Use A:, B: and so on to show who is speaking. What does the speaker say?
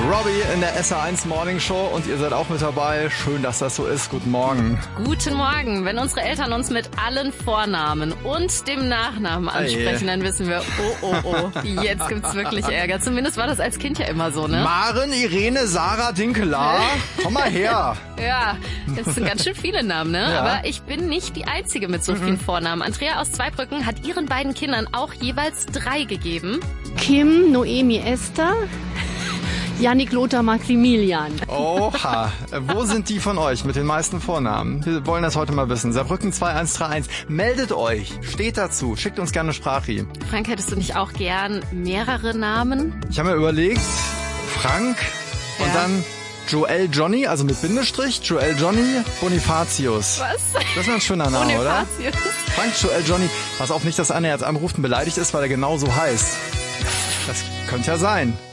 A: Robbie in der SR1 Morning Show und ihr seid auch mit dabei. Schön, dass das so ist. Guten Morgen.
B: Guten Morgen. Wenn unsere Eltern uns mit allen Vornamen und dem Nachnamen ansprechen, dann wissen wir, oh, jetzt gibt's wirklich Ärger. Zumindest war das als Kind ja immer so, ne?
A: Maren, Irene, Sarah, Dinkelar, komm mal her.
B: Ja, das sind ganz schön viele Namen, ne?
A: Ja.
B: Aber ich bin nicht die Einzige mit so vielen Vornamen. Andrea aus Zweibrücken hat ihren beiden Kindern auch jeweils 3 gegeben.
C: Kim, Noemi, Esther, Yannick, Lothar, Maximilian.
A: Oha, wo sind die von euch mit den meisten Vornamen? Wir wollen das heute mal wissen. Saarbrücken 2131, meldet euch, steht dazu, schickt uns gerne eine Sprachie.
B: Frank, hättest du nicht auch gern mehrere Namen?
A: Ich habe mir überlegt, Frank und
B: Ja.
A: dann Joel Johnny, also mit Bindestrich, Joel Johnny Bonifatius.
B: Was?
A: Das ist ein schöner Name, oder?
B: Bonifatius.
A: Frank Joel Johnny. Pass auf nicht, dass einer jetzt anruft und beleidigt ist, weil er genau so heißt. Das könnte ja sein.